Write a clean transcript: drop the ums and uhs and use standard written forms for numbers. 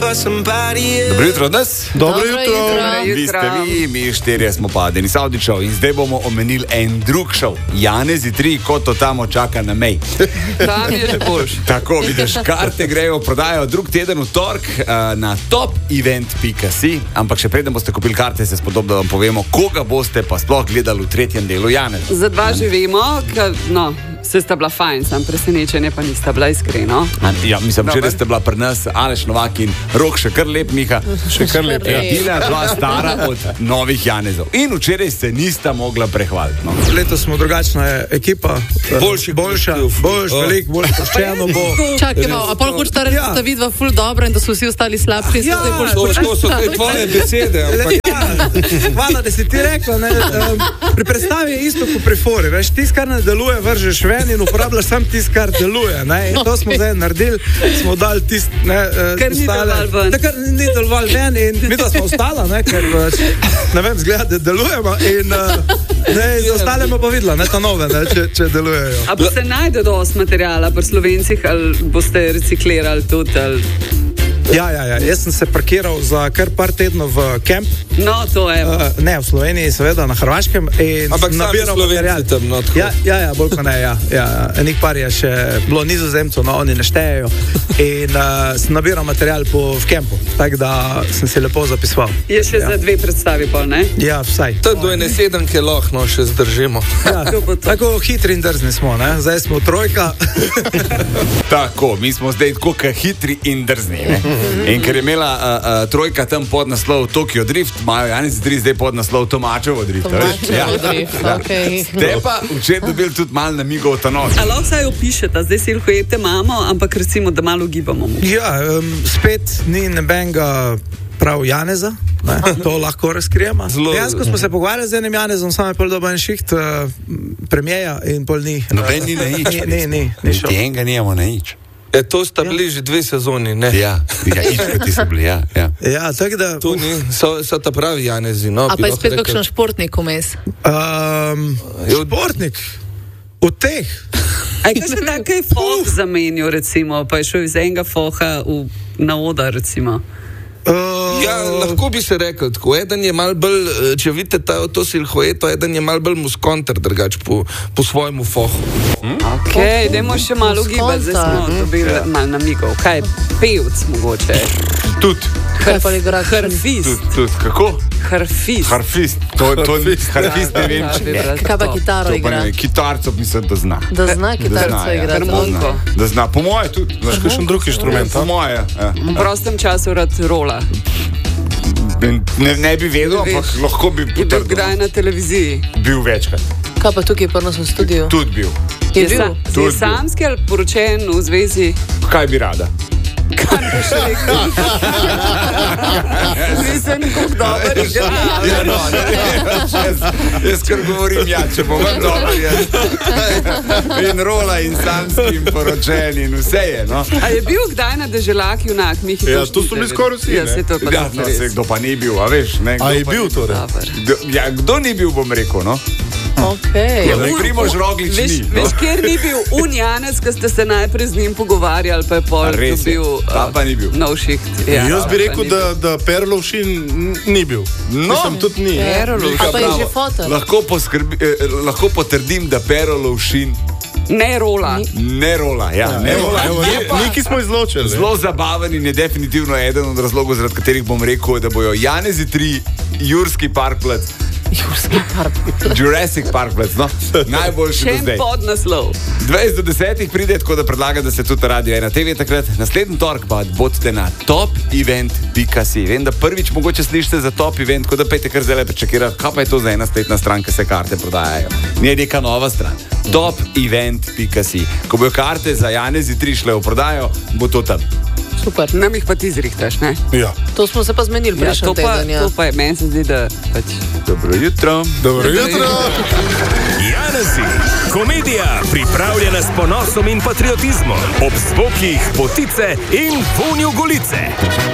Dobro jutro od nas. Dobro jutro. Vi ste vi, mi štirje smo pa Denis Avdićev in zdaj bomo omenili en drug šov. Janezi 3, kot to tamo čaka na mej. Tam je že boljš. Tako, vidiš, karte grejo v prodajo drug teden v torek na topevent.si, ampak še preden boste kupili karte, se spodobno vam povemo, koga boste pa sploh gledali v tretjem delu Janeza. Za dva že vemo, se sta bila fajn, sam presenečenje pa nista bila iskreno. Ja, mislim, včeraj ste bila pri nas Aleš Novak in Rok še kar lep, Miha. Še kar lep, ja. Bila je bila stara od novih Janezov. In včeraj se nista mogla prehvaliti. No. Letos smo drugačna ekipa. Boljša, veliko bolj sproščeno bo. Čakaj malo, a pol hočeš reči, da sta vidva ful dobra in da so vsi ostali slabši? Ja, to so te tvoje besede. Hvala, da si ti rekla. Pri predstavi je isto kot pri fori. Veš, tis, kar ne deluje, vržeš ven in uporabljaš sam tis, kar deluje. In to smo zdaj naredili. Smo dali tis, ker ni deloval ven. Ker ni deloval ven in mi da smo ostala, ker ne vem, zgleda, da delujemo in za ostale pa videla, ta nove, če delujejo. A pa se najde dosti materijala pri Slovencih, ali boste reciklirali tudi, ali... Ja, jaz sem se parkiral za kar par tednov v kemp. No, to je. Ne, v Sloveniji, seveda, na Hrvaškem. Ampak nabiral material tam, no, tako. Ja, bolj kot ne, ja. Enih par je še bilo Nizozemcev, no, oni ne štejejo. In sem nabiral material v kempu, tako da sem si lepo zapisoval. Je še za dve predstavi pol, ne? Ja, vsaj. To je do ene 7 kiloh, no, še zdržimo. Ja, tako hitri in drzni smo, ne? Zdaj smo trojka. Tako, mi smo zdaj tako hitri in drzni, ne? In ker je imela trojka tam pod naslov Tokyo Drift, imajo Janezi 3 zdaj pod naslov Tomačevo Drift. Tomačevo Drift, okej. Ste pa včeraj dobili tudi malo namigov ta noč. Ali lahko vsaj opišete, zdaj silhuete imamo, ampak recimo, da malo gibamo. Ja, spet ni nobenega prav Janeza, to lahko razkrijemo. Dejansko smo se pogovarjali z enim Janezom, samo je pol doba en šiht premijeja in pol ni. Noben ni na nič. Ni šel. Enega nijamo na nič. To sta bili že 2 sezoni, ne? Ja, ti so bili, ja. Ja, tako da... To ni, so ta pravi Janezi, no. A pa je spet kakšen športnik vmes? Športnik? V teh? A je kakšen takaj foh zamenil, recimo, pa je šel iz enega foha na odar, recimo? Ja, lahko bi se rekel tako. Eden je mal bolj, če vidite to silhueto, eden je mal bolj muskonter, drugač po svojemu fohu. Okej, dajmo še malo gibati, zdaj smo dobili malo namigov. Kaj, pevc mogoče? Tudi. Harfist. Tudi, kako? Harfist. Harfist, harfist ne vem, če je. Kaj pa kitaro igra? Kitarco mislim, da zna. Da zna kitarco igra. Harmoniko. Da zna, po moje tudi. Kakšen drug inštrument? Po moje, ja. V prostem času rad rola. Ne bi vedel, ampak lahko bi potrdil. Je bil kdaj na televiziji? Bil večkrat. Kaj pa tukaj pri nas v studiu? Tudi bil. Je bil? Je samski ali poročen v zvezi? Kaj bi rada? Kaj bi še rekel? Mislim, kako dober igra. Jaz kar govorim, če bom dober. In rola in samski in poročen in vse je, no. A je bil kdaj na deželak junak? Ja, to so bili skoraj vsi, ne? Ja, kdo pa ni bil, a veš, ne? A je bil torej? Ja, kdo ni bil, bom rekel, no? Okej. Primož Roglič ni. Veš, kjer ni bil Janez, ko ste se najprej z njim pogovarjali, pa je pol dobil pa ni bil nov šiht. Jaz bi rekel, da Per Lovšin ni bil. Mislim, tudi ni. A pa je že foto. Lahko potrdim, da Per Lovšin ne rola. Ne rola, ja. Neki smo izločili. Zelo zabaven in je definitivno eden od razlogov, zaradi katerih bom rekel, da bojo Janezi 3, Jurski parkplac, Jurassic Park, no? Najboljši do zdaj. Še pod naslov. 20 do 10 pride, tako da predlagam, da se tudi Radio 1 TV takrat. Naslednji torek pa bodite na topevent.si. Vem, da prvič mogoče slišite za Top Event, tako da pejte kar zdaj prečekirati, kaj pa je to za ena spletna stran, ki se karte prodajajo. Nije neka nova stran. Topevent.si. Ko bojo karte za Janezi 3 šle v prodajo, bo to tam. Super. Nam jih pa ti zrihtaš, ne? Ja. To smo se pa zmenili prejšnji teden, ja. To pa je, meni se zdi, da pač... Dobro jutro. Dobro jutro. Janezi, komedija pripravljena s ponosom in patriotizmom, ob zvokih potice in vonju golice.